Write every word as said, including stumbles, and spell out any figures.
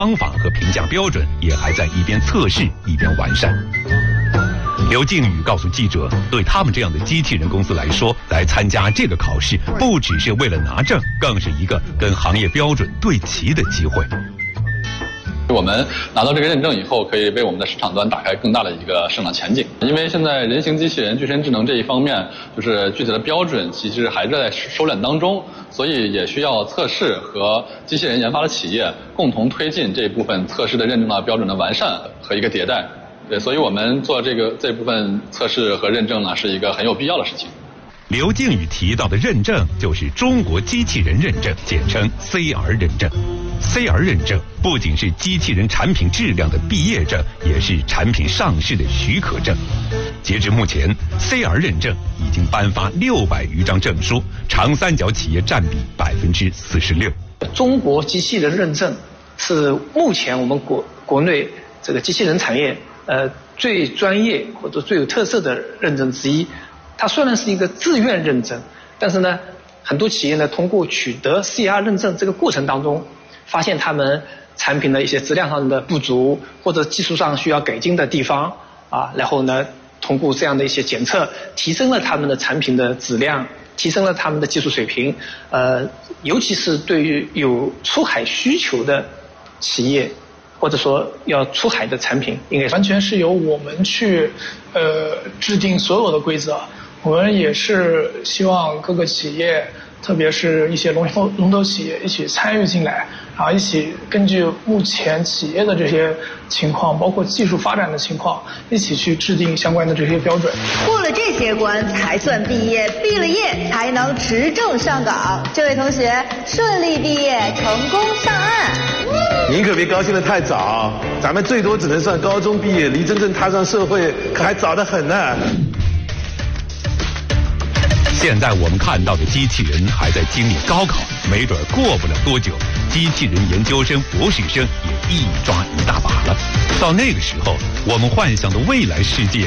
方法和评价标准也还在一边测试一边完善。刘靖宇告诉记者，对他们这样的机器人公司来说，来参加这个考试不只是为了拿证，更是一个跟行业标准对齐的机会。 我们拿到这个认证以后，可以为我们的市场端打开更大的一个市场前景。因为现在人形机器人、具身智能这一方面，就是具体的标准其实还在收敛当中，所以也需要测试和机器人研发的企业共同推进这部分测试的认证的标准的完善和一个迭代。对，所以我们做这个这部分测试和认证呢，是一个很有必要的事情。 刘靖宇提到的认证就是中国机器人认证，简称 C R 认证。C R 认证不仅是机器人产品质量的毕业证，也是产品上市的许可证。截至目前 ，C R 认证已经颁发六百余张证书，长三角企业占比百分之四十六。 中国机器人认证是目前我们国国内这个机器人产业呃最专业或者最有特色的认证之一。它虽然是一个自愿认证，但是呢，很多企业呢通过取得 C R 认证这个过程当中，发现他们产品的一些质量上的不足或者技术上需要改进的地方啊，然后呢，通过这样的一些检测，提升了他们的产品的质量，提升了他们的技术水平。呃，尤其是对于有出海需求的企业，或者说要出海的产品，应该完全是由我们去呃制定所有的规则。我们也是希望各个企业，特别是一些龙头龙头企业一起参与进来，然后一起根据目前企业的这些情况，包括技术发展的情况，一起去制定相关的这些标准。 过了这些关才算毕业，毕了业才能持证上岗。这位同学顺利毕业，成功上岸。 您可别高兴得太早，咱们最多只能算高中毕业，离真正踏上社会可还早得很呢。 现在我们看到的机器人还在经历高考，没准过不了多久，机器人研究生、博士生也一抓一大把了。到那个时候，我们幻想的未来世界